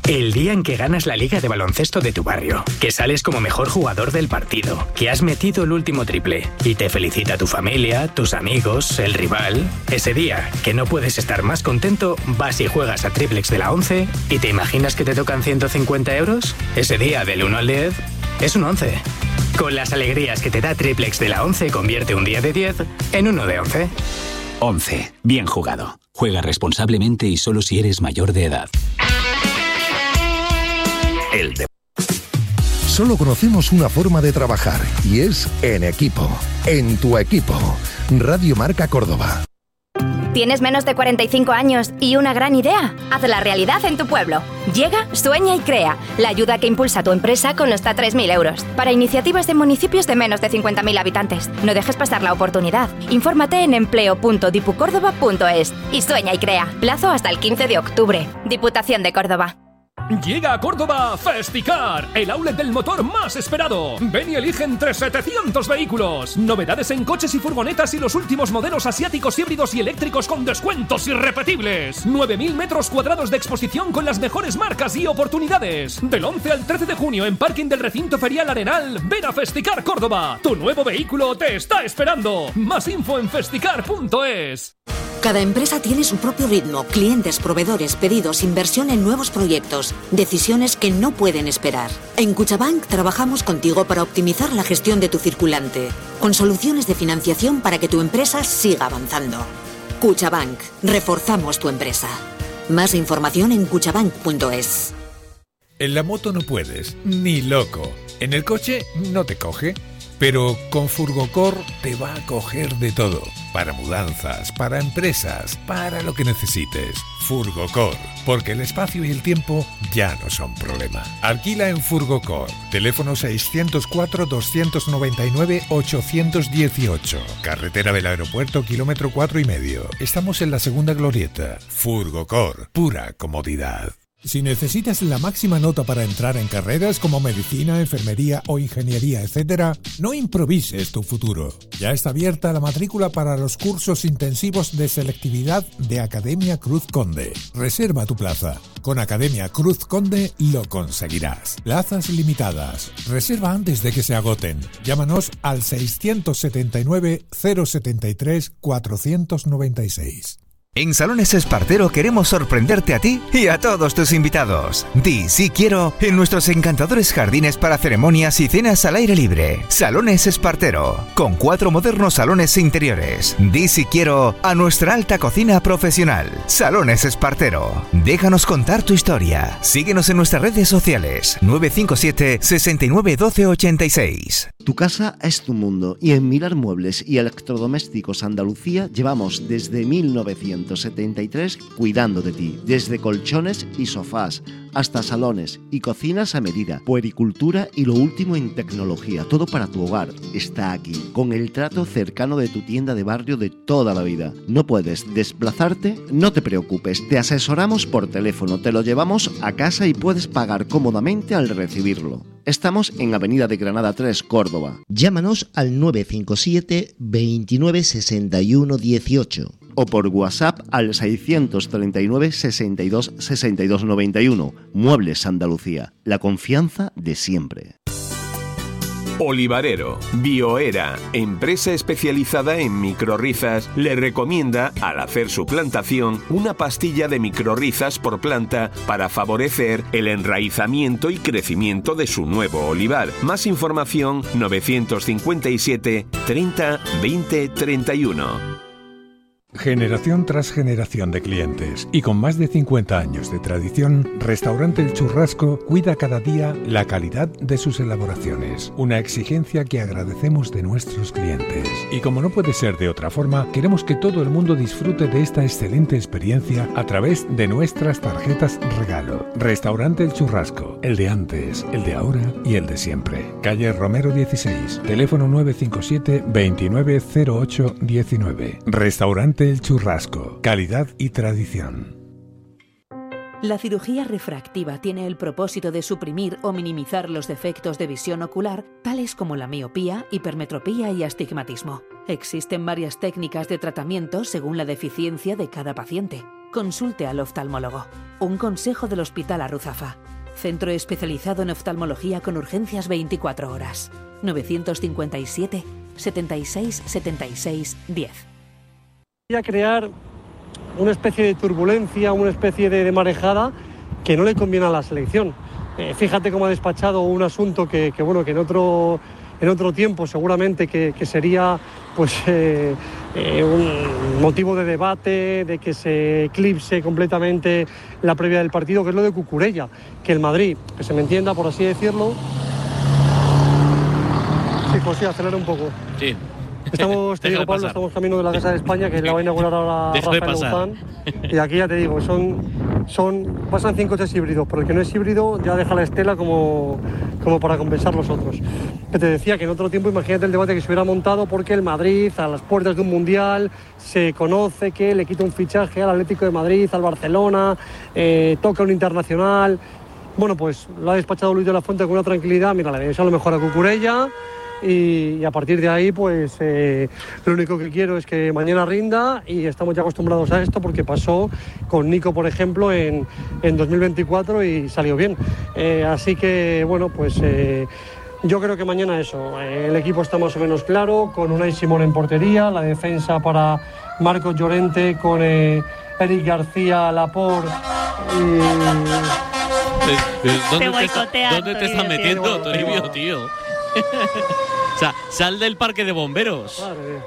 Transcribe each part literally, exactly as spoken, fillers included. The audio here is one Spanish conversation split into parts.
El día en que ganas la liga de baloncesto de tu barrio, que sales como mejor jugador del partido, que has metido el último triple y te felicita tu familia, tus amigos, el rival. Ese día, que no puedes estar más contento, vas y juegas a Triplex de la once y te imaginas que te tocan ciento cincuenta euros. Ese día, del uno al diez, es un once. Con las alegrías que te da Triplex de la once, convierte un día de diez en uno de once. once. Bien jugado. Juega responsablemente y solo si eres mayor de edad. El de... Solo conocemos una forma de trabajar y es en equipo. En tu equipo. Radio Marca Córdoba. ¿Tienes menos de cuarenta y cinco años y una gran idea? Hazla realidad en tu pueblo. Llega, sueña y crea. La ayuda que impulsa tu empresa con hasta tres mil euros. Para iniciativas de municipios de menos de cincuenta mil habitantes. No dejes pasar la oportunidad. Infórmate en empleo punto dipucórdoba punto es y sueña y crea. Plazo hasta el quince de octubre. Diputación de Córdoba. Llega a Córdoba Festicar, el outlet del motor más esperado. Ven y elige entre setecientos vehículos. Novedades en coches y furgonetas y los últimos modelos asiáticos, híbridos y eléctricos con descuentos irrepetibles. nueve mil metros cuadrados de exposición con las mejores marcas y oportunidades. Del once al trece de junio en parking del recinto ferial Arenal. Ven a Festicar Córdoba. Tu nuevo vehículo te está esperando. Más info en festicar punto es. Cada empresa tiene su propio ritmo, clientes, proveedores, pedidos, inversión en nuevos proyectos, decisiones que no pueden esperar. En Cuchabank trabajamos contigo para optimizar la gestión de tu circulante, con soluciones de financiación para que tu empresa siga avanzando. Cuchabank, reforzamos tu empresa. Más información en cuchabank punto es. En la moto no puedes, ni loco. En el coche no te coge. Pero con Furgocor te va a coger de todo. Para mudanzas, para empresas, para lo que necesites. Furgocor, porque el espacio y el tiempo ya no son problema. Alquila en Furgocor. Teléfono seiscientos cuatro, doscientos noventa y nueve, ochocientos dieciocho. Carretera del Aeropuerto, kilómetro cuatro y medio. Estamos en la segunda glorieta. Furgocor, pura comodidad. Si necesitas la máxima nota para entrar en carreras como medicina, enfermería o ingeniería, etcétera, no improvises tu futuro. Ya está abierta la matrícula para los cursos intensivos de selectividad de Academia Cruz Conde. Reserva tu plaza. Con Academia Cruz Conde lo conseguirás. Plazas limitadas. Reserva antes de que se agoten. Llámanos al seiscientos setenta y nueve, cero setenta y tres, cuatrocientos noventa y seis. En Salones Espartero queremos sorprenderte a ti y a todos tus invitados. Di sí quiero en nuestros encantadores jardines para ceremonias y cenas al aire libre. Salones Espartero, con cuatro modernos salones interiores. Di sí quiero a nuestra alta cocina profesional. Salones Espartero. Déjanos contar tu historia. Síguenos en nuestras redes sociales. nueve cinco siete, sesenta y nueve, doce ochenta y seis. Tu casa es tu mundo y en Mirar Muebles y Electrodomésticos Andalucía llevamos desde mil novecientos setenta y tres cuidando de ti, desde colchones y sofás hasta salones y cocinas a medida, puericultura y lo último en tecnología, todo para tu hogar está aquí, con el trato cercano de tu tienda de barrio de toda la vida. ¿No puedes desplazarte? No te preocupes, te asesoramos por teléfono, te lo llevamos a casa y puedes pagar cómodamente al recibirlo. Estamos en Avenida de Granada tres, Córdoba. Llámanos al nueve cinco siete, veintinueve, sesenta y uno, dieciocho. O por WhatsApp al seiscientos treinta y nueve, sesenta y dos, sesenta y dos noventa y uno. Muebles Andalucía, la confianza de siempre. Olivarero, Bioera, empresa especializada en microrrizas, le recomienda, al hacer su plantación, una pastilla de microrrizas por planta para favorecer el enraizamiento y crecimiento de su nuevo olivar. Más información novecientos cincuenta y siete, treinta, veinte, treinta y uno. Generación tras generación de clientes y con más de cincuenta años de tradición, Restaurante El Churrasco cuida cada día la calidad de sus elaboraciones, una exigencia que agradecemos de nuestros clientes. Y como no puede ser de otra forma, queremos que todo el mundo disfrute de esta excelente experiencia a través de nuestras tarjetas regalo. Restaurante El Churrasco, el de antes, el de ahora y el de siempre. Calle Romero dieciséis, teléfono nueve cinco siete, veintinueve, cero ocho, diecinueve. Restaurante El Churrasco, calidad y tradición. La cirugía refractiva tiene el propósito de suprimir o minimizar los defectos de visión ocular, tales como la miopía, hipermetropía y astigmatismo. Existen varias técnicas de tratamiento según la deficiencia de cada paciente. consulte al oftalmólogo. Un consejo del Hospital Arruzafa. Centro especializado en oftalmología con urgencias veinticuatro horas. novecientos cincuenta y siete, setenta y seis, setenta y seis, diez. A crear una especie de turbulencia, una especie de, de marejada que no le conviene a la selección. Eh, fíjate cómo ha despachado un asunto que, que bueno, que en otro, en otro tiempo seguramente que, que sería pues eh, eh, un motivo de debate, de que se eclipse completamente la previa del partido, que es lo de Cucurella, que el Madrid, que se me entienda por así decirlo. Sí, pues sí, acelera un poco. Sí. Estamos, te digo, Pablo, pasar. Estamos camino de la Casa de España, que la va a inaugurar ahora Rafael Luzán. Y aquí ya te digo, son, son, pasan cien coches híbridos, pero el que no es híbrido ya deja la estela como, como para compensar los otros. Que te decía que en otro tiempo, imagínate el debate que se hubiera montado, porque el Madrid, a las puertas de un Mundial, se conoce que le quita un fichaje al Atlético de Madrid, al Barcelona, eh, toca un internacional. Bueno, pues lo ha despachado Luis de la Fuente con una tranquilidad. Mira, le deseo lo mejor a Cucurella. Y, y a partir de ahí, pues eh, lo único que quiero es que mañana rinda, y estamos ya acostumbrados a esto porque pasó con Nico, por ejemplo, en, en dos mil veinticuatro y salió bien. Eh, así que, bueno, pues eh, yo creo que mañana eso, eh, el equipo está más o menos claro, con Unai Simón en portería, la defensa para Marcos Llorente, con eh, Eric García, Laporte y... ¿Dónde te, está, ¿dónde te estás metiendo, Toribio, tío? O sea, sal del parque de bomberos. Madre.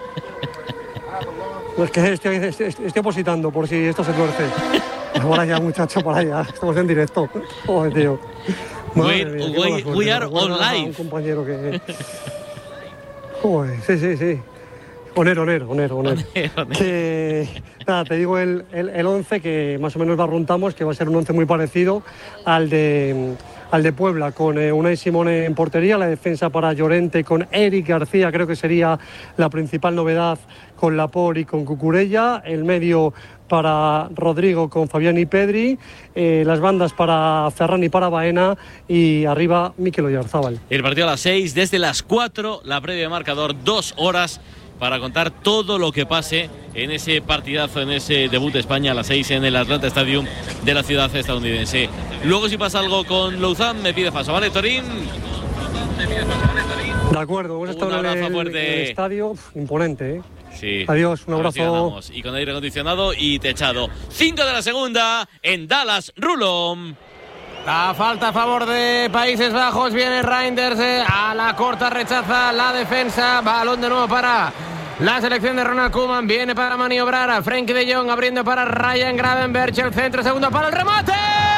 No, es que estoy, estoy, estoy opositando por si esto se tuerce. Para allá, muchacho, para allá. Estamos en directo. Joder, tío. We, mía, we, we are on live. Un compañero que... Joder, sí, sí, sí. Oner, oner, oner, oner. Que, nada, te digo el, el, el once que más o menos barruntamos, que va a ser un once muy parecido al de... al de Puebla, con eh, Unai Simón en portería, la defensa para Llorente con Eric García, creo que sería la principal novedad, con Laporte y con Cucurella, el medio para Rodrigo con Fabián y Pedri, eh, las bandas para Ferran y para Baena, y arriba Mikel Oyarzabal. El partido a las seis, desde las cuatro, la previa de marcador, dos horas para contar todo lo que pase en ese partidazo, en ese debut de España a las seis en el Atlanta Stadium de la ciudad estadounidense. Luego, si pasa algo con Luzán, me pide paso, ¿vale, Torín? De acuerdo, hemos estado en el, en el estadio, uf, imponente, ¿eh? Sí. Adiós, un abrazo. Y con aire acondicionado y techado. cinco de la segunda en Dallas, Rulon. La falta a favor de Países Bajos, viene Reinders eh, a la corta, rechaza la defensa, balón de nuevo para la selección de Ronald Koeman, viene para maniobrar a Frenkie de Jong, abriendo para Ryan Gravenberch, el centro, segundo para el remate.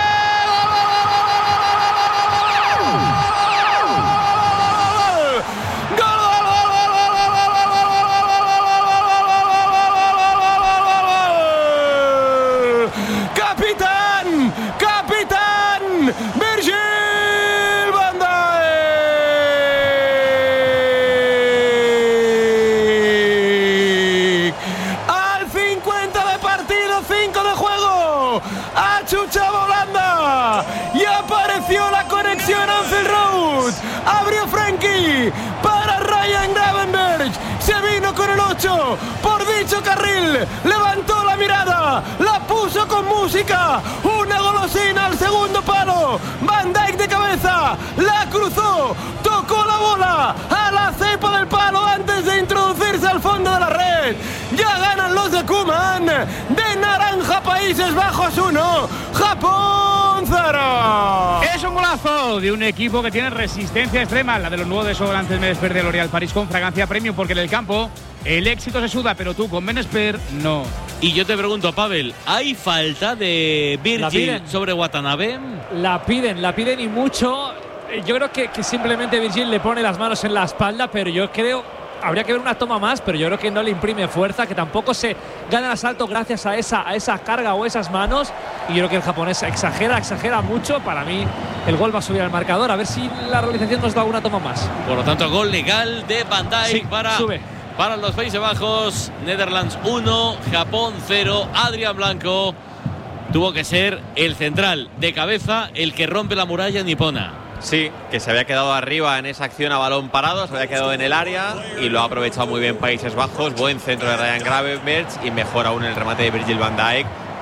Abrió Frenkie para Ryan Gravenberch, se vino con el ocho por dicho carril, levantó la mirada, la puso con música, una golosina al segundo palo, Van Dijk de cabeza, la cruzó, tocó la bola a la cepa del palo antes de introducirse al fondo de la red. Ya ganan los de Koeman, de naranja Países Bajos uno, Japón cero. Es un golazo de un equipo que tiene resistencia extrema, la de los nuevos desodorantes Menesper de L'Oréal París con fragancia premium, porque en el campo el éxito se suda, pero tú con Menesper no. Y yo te pregunto, Pavel, ¿hay falta de Virgil sobre Watanabe? La piden, la piden y mucho. Yo creo que, que simplemente Virgil le pone las manos en la espalda, pero yo creo... Habría que ver una toma más, pero yo creo que no le imprime fuerza, que tampoco se gana el asalto gracias a esa, a esa carga o esas manos. Y yo creo que el japonés exagera, exagera mucho. Para mí el gol va a subir al marcador. A ver si la realización nos da una toma más. Por lo tanto, gol legal de Van Dijk sí, para, sube. para los Países Bajos. Netherlands uno, Japón cero. Adrián Blanco tuvo que ser el central de cabeza, el que rompe la muralla nipona. Sí, que se había quedado arriba en esa acción a balón parado, se había quedado en el área y lo ha aprovechado muy bien Países Bajos. Buen centro de Ryan Gravenberch y mejor aún el remate de Virgil van Dijk,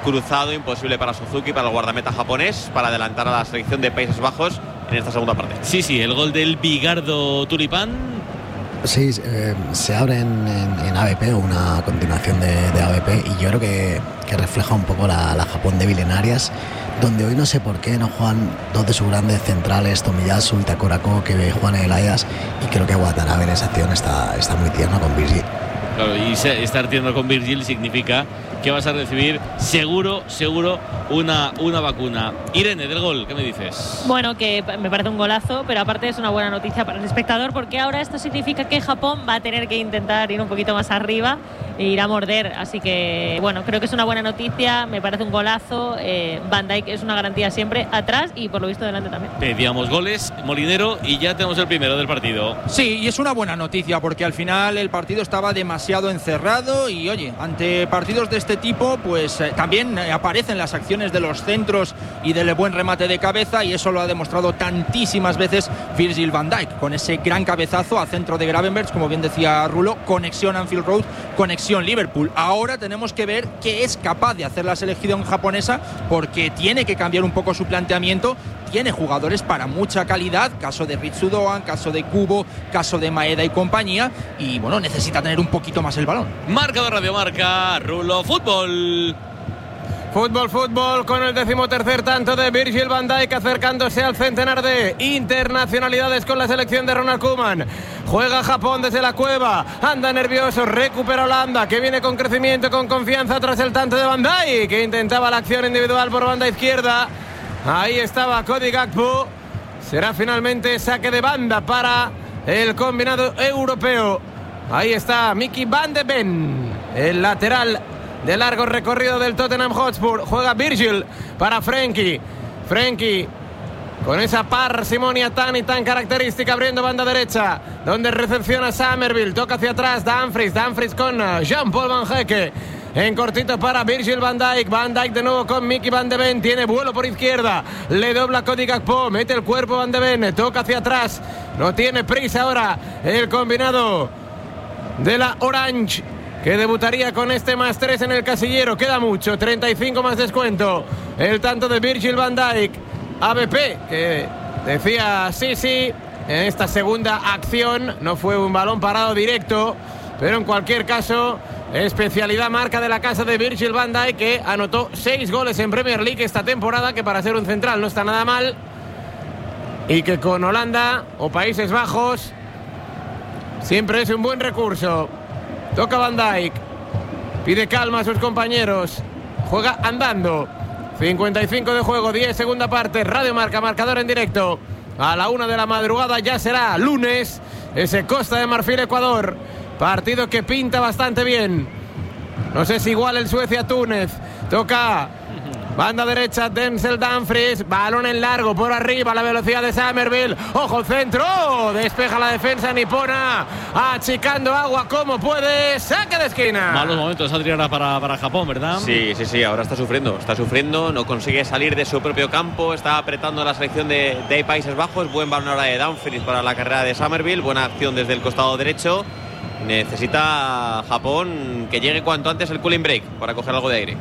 cruzado, imposible para Suzuki, para el guardameta japonés, para adelantar a la selección de Países Bajos en esta segunda parte. Sí, sí, el gol del Bigardo Tulipán. Sí, eh, se abre en, en, en A B P, una continuación de, de A B P, y yo creo que, que refleja un poco la, la Japón débil en Arias, donde hoy no sé por qué no juegan dos de sus grandes centrales, Tomiyasu y Takorako, que juegan en el Ayas, y creo que Watanabe en esa acción está, está muy tierno con Virgil. Claro, y estar tierno con Virgil significa que vas a recibir seguro, seguro una, una vacuna. Irene, del gol, ¿qué me dices? Bueno, que me parece un golazo, pero aparte es una buena noticia para el espectador, porque ahora esto significa que Japón va a tener que intentar ir un poquito más arriba e ir a morder. Así que, bueno, creo que es una buena noticia, me parece un golazo. eh, Van Dijk es una garantía siempre atrás y por lo visto delante también. Pedíamos goles, Molinero, y ya tenemos el primero del partido. Sí, y es una buena noticia, porque al final el partido estaba demasiado encerrado y, oye, ante partidos de este tipo, pues eh, también eh, aparecen las acciones de los centros y del buen remate de cabeza, y eso lo ha demostrado tantísimas veces Virgil van Dijk, con ese gran cabezazo al centro de Gravenberch, como bien decía Rulo, conexión Anfield Road, conexión Liverpool. Ahora tenemos que ver qué es capaz de hacer la selección japonesa, porque tiene que cambiar un poco su planteamiento. Tiene jugadores para mucha calidad, caso de Ritsu Doan, caso de Kubo, caso de Maeda y compañía, y bueno, necesita tener un poquito más el balón. Marcador Radiomarca, Rulo, fútbol. Fútbol, fútbol, con el decimotercer tanto de Virgil van Dijk, acercándose al centenar de internacionalidades con la selección de Ronald Koeman. Juega Japón desde la cueva, anda nervioso, recupera Holanda, que viene con crecimiento, con confianza tras el tanto de Van Dijk, que intentaba la acción individual por banda izquierda. Ahí estaba Cody Gakpo. Será finalmente saque de banda para el combinado europeo. Ahí está Mickey Van de Ven, el lateral de largo recorrido del Tottenham Hotspur. Juega Virgil para Frenkie. Frenkie con esa parsimonia tan y tan característica, abriendo banda derecha, donde recepciona Somerville. Toca hacia atrás Dumfries. Dumfries con Jean-Paul Van Hecke. En cortito para Virgil van Dijk. Van Dijk de nuevo con Mickey Van de Ven. Tiene vuelo por izquierda. Le dobla Cody Gakpo. Mete el cuerpo Van de Ven. Toca hacia atrás. No tiene prisa ahora el combinado de la Orange, que debutaría con este más tres en el casillero. Queda mucho. treinta y cinco más descuento. El tanto de Virgil van Dijk. A B P, que decía sí, sí. En esta segunda acción no fue un balón parado directo, pero en cualquier caso, especialidad marca de la casa de Virgil van Dijk, que anotó seis goles en Premier League esta temporada, que para ser un central no está nada mal, y que con Holanda o Países Bajos siempre es un buen recurso. Toca Van Dijk, pide calma a sus compañeros, juega andando. cincuenta y cinco de juego, diez segunda parte. Radio Marca, marcador en directo. A la una de la madrugada ya será lunes ese Costa de Marfil-Ecuador. Partido que pinta bastante bien. No sé si igual el Suecia-Túnez. Toca banda derecha Denzel Dumfries. Balón en largo por arriba, la velocidad de Somerville. Ojo centro. Despeja la defensa nipona. Achicando agua como puede. Saque de esquina. Malos momentos, Adriana, para, para Japón, ¿verdad? Sí, sí, sí. Ahora está sufriendo. Está sufriendo. No consigue salir de su propio campo. Está apretando la selección de, de Países Bajos. Buen balón ahora de Dumfries para la carrera de Somerville. Buena acción desde el costado derecho. Necesita Japón que llegue cuanto antes el cooling break para coger algo de aire.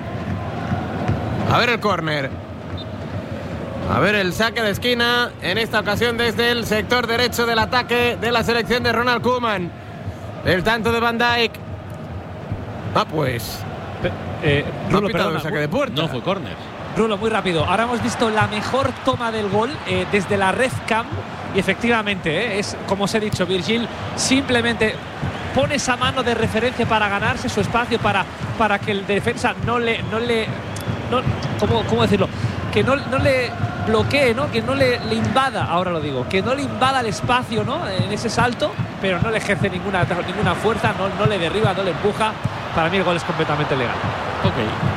A ver el córner. A ver el saque de esquina. En esta ocasión desde el sector derecho del ataque de la selección de Ronald Koeman. El tanto de Van Dijk. Ah, pues eh, no Rulo, ha pitado perdona, el saque de puerta. No, fue córner. Rulo, muy rápido. Ahora hemos visto la mejor toma del gol eh, desde la Red Cam. Y efectivamente, eh, es como os he dicho, Virgil simplemente pone esa mano de referencia para ganarse su espacio, para, para que el defensa no le... No le no, ¿cómo, ¿Cómo decirlo? Que no, no le bloquee, ¿no? Que no le, le invada, ahora lo digo, que no le invada el espacio, ¿no? En ese salto, pero no le ejerce ninguna, ninguna fuerza, no, no le derriba, no le empuja. Para mí el gol es completamente legal. Ok.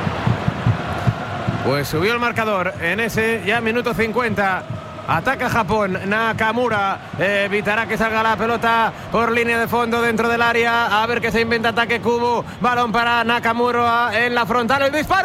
Pues subió el marcador en ese ya minuto cincuenta. Ataca Japón, Nakamura eh, evitará que salga la pelota por línea de fondo dentro del área. A ver qué se inventa ataque Kubo. Balón para Nakamura en la frontal, el disparo.